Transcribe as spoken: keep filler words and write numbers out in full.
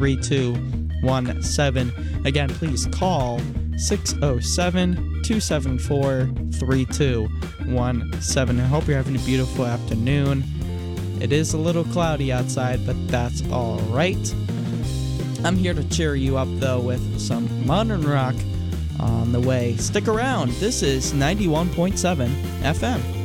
three two one seven. Again, please call six oh seven, two seven four, three two one seven. I hope you're having a beautiful afternoon. It is a little cloudy outside, but that's all right. I'm here to cheer you up, though, with some modern rock on the way. Stick around. This is ninety-one point seven F M.